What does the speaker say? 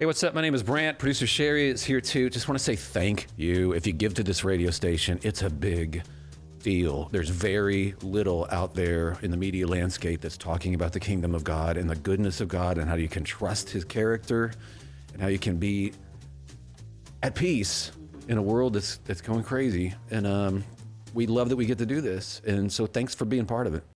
Hey, what's up? My name is Brant. Producer Sherry is here too. Just want to say thank you. If you give to this radio station, it's a big deal. There's very little out there in the media landscape that's talking about the kingdom of God and the goodness of God and how you can trust his character and how you can be at peace in a world that's going crazy. And we love that we get to do this. And so thanks for being part of it.